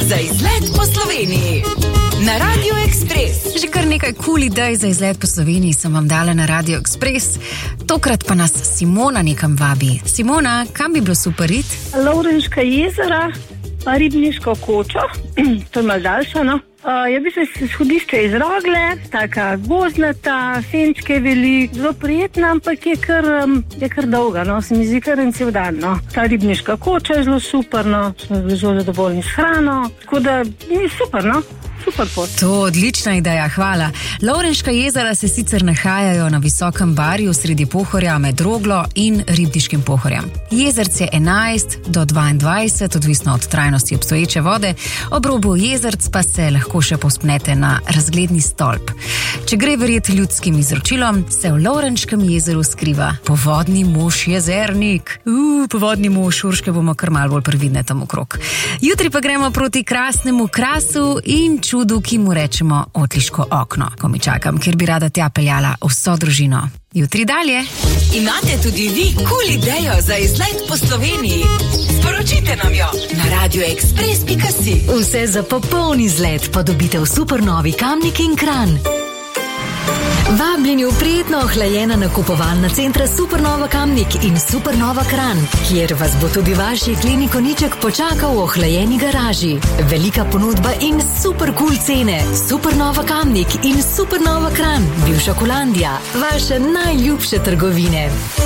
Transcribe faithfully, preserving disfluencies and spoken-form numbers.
za izlet po Sloveniji. Na Radio Express. Že kar nekaj cool idej za izlet po Sloveniji sem vam dala na Radio Express. Tokrat pa nas Simona nekam vabi. Simona, kam bi bilo super iti? Lovrenška jezera, pa Ribniško kočo, to je malo daljša, no. Uh, je bi se shodišče iz Rogle, taka gozdnata, fenčke velik, zelo prijetna, ampak je kar, um, je kar dolga, no, se mi zdi kar en cel dan, no. Ta Ribniška koča je zelo super, no, smo bili zelo zadovoljni s hrano, tako da je super, no. Super pot. To odlična ideja, hvala. Lovrenška jezera se sicer nahajajo na visokem barju sredi Pohorja med Roglo in Ribniškim Pohorjem. Jezerce enajst do dvaindvajset, odvisno od trajnosti obstoječe vode, ob robu jezerc pa se lahko še povzpnete na razgledni stolp. Če gre verjeti ljudskim izročilom, se v Lovrenškem jezeru skriva povodni mož jezernik. Uuu, povodni mož, Urške bomo kar malo bolj previdne tam okrog. Jutri pa gremo proti krasnemu Krasu in čudu, ki mu rečemo Otliško okno. Ko mi čakam, ker bi rada tja peljala vso družino. Jutri dalje. Imate tudi vi cool idejo za izlet po Sloveniji? Sporočite nam jo na radio express pika si. Vse za popoln izlet pa dobite v Supernovi Kamnik in Kranj. Vabljeni v prijetno ohlajena nakupovalna centra Supernova Kamnik in Supernova Kranj, kjer vas bo tudi vaš jekleni konjiček počakal v ohlajeni garaži. Velika ponudba in super cool cene. Supernova Kamnik in Supernova Kranj, bivša Kolandija, vaše najljubše trgovine.